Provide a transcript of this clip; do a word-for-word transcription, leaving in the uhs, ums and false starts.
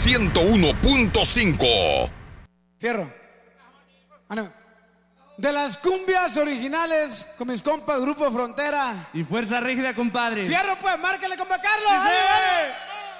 ciento uno punto cinco. Fierro. Ánimo. De las cumbias originales con mis compas Grupo Frontera y Fuerza Rígida, compadre. Fierro, pues, márquele, compa Carlos. ¡Sí, sí!